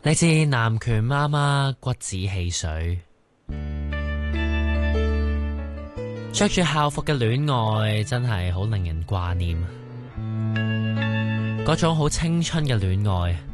嚟自南拳媽媽骨子汽水，着住校服嘅戀愛真係好令人掛念，嗰種好青春嘅戀愛。